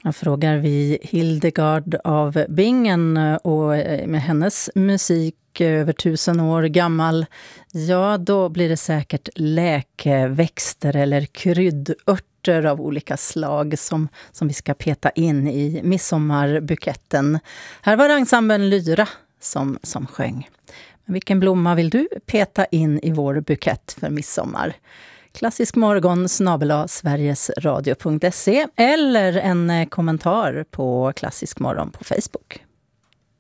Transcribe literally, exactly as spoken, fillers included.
Jag frågar vi Hildegard av Bingen och med hennes musik över tusen år gammal, ja då blir det säkert läkeväxter eller kryddörter av olika slag som, som vi ska peta in i midsommarbuketten. Här var ensemblen Lyra som, som sjöng. Men vilken blomma vill du peta in i vår bukett för midsommar? Klassisk morgon snabel-a sverigesradio punkt se eller en kommentar på Klassisk morgon på Facebook.